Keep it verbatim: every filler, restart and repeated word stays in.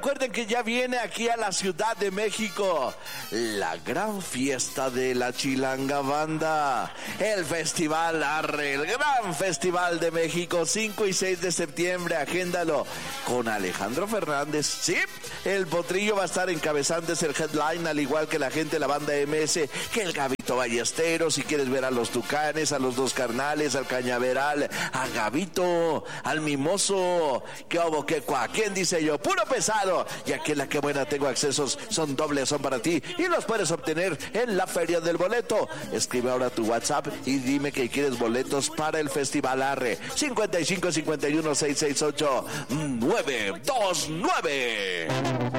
recuerden que ya viene aquí a la Ciudad de México la gran fiesta de la Chilanga Banda, el Festival Arre, el gran Festival de México, cinco y seis de septiembre, agéndalo, con Alejandro Fernández, sí, el Potrillo va a estar encabezando el headline, al igual que la gente de la banda M S, que el Gabito Ballesteros, si quieres ver a los Tucanes, a los Dos Carnales, al Cañaveral, a Gabito, al Mimoso, que obo, que cua, ¿quién dice yo? Puro pesado, y aquí en la que buena tengo accesos, son dobles, son para ti, y los puedes obtener en la Feria del Boleto. Escribe ahora tu WhatsApp y dime que quieres boletos para el Festival Arre, cincuenta y cinco cincuenta y uno seiscientos sesenta y ocho nueve dos nueve.